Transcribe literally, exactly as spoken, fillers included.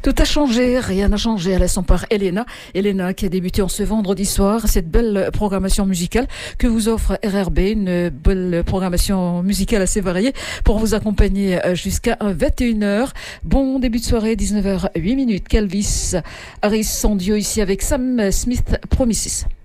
Tout a changé, rien n'a changé à la son par Elena. Elena qui a débuté en ce vendredi soir, cette belle programmation musicale que vous offre R R B, une belle programmation musicale assez variée pour vous accompagner jusqu'à vingt et une heures. Bon début de soirée, dix-neuf heures huit minutes. Calvis, Harris, son duo ici avec Sam Smith, Promises.